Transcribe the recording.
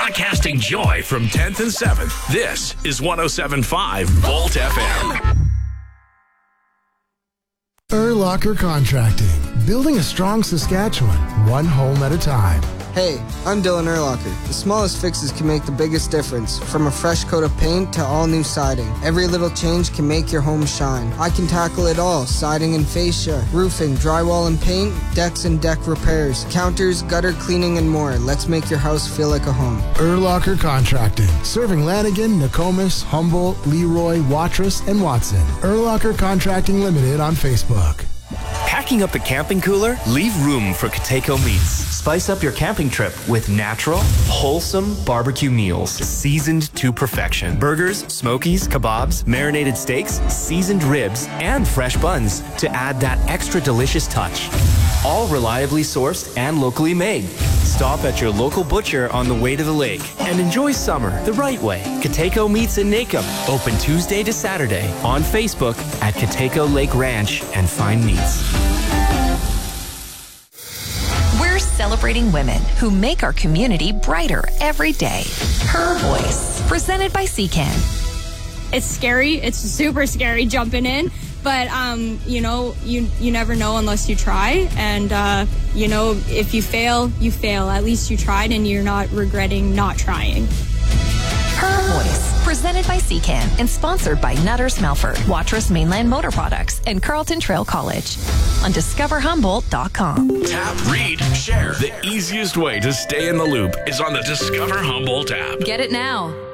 Broadcasting joy from 10th and 7th. This is 107.5 Volt FM. Urlacher Contracting. Building a strong Saskatchewan, one home at a time. Hey, I'm Dylan Urlacher. The smallest fixes can make the biggest difference. From a fresh coat of paint to all new siding. Every little change can make your home shine. I can tackle it all. Siding and fascia, roofing, drywall and paint, decks and deck repairs, counters, gutter cleaning and more. Let's make your house feel like a home. Urlacher Contracting. Serving Lanigan, Nokomis, Humboldt, Leroy, Watrous, and Watson. Urlacher Contracting Limited on Facebook. Packing up the camping cooler? Leave room for Kateko Meats. Spice up your camping trip with natural, wholesome barbecue meals, seasoned to perfection. Burgers, smokies, kebabs, marinated steaks, seasoned ribs, and fresh buns to add that extra delicious touch. All reliably sourced and locally made. Stop at your local butcher on the way to the lake and enjoy summer the right way. Kateko Meats in Nacum. Open Tuesday to Saturday on Facebook at Kateko Lake Ranch and Fine Meats. We're celebrating women who make our community brighter every day. Her Voice, presented by CCAN. It's scary. It's super scary jumping in. But, you never know unless you try. And, if you fail, you fail. At least you tried and you're not regretting not trying. Her Voice, presented by CCAN and sponsored by Nutters Melford, Watrous Mainland Motor Products, and Carleton Trail College. On DiscoverHumboldt.com. Tap, read, share. The easiest way to stay in the loop is on the Discover Humboldt app. Get it now.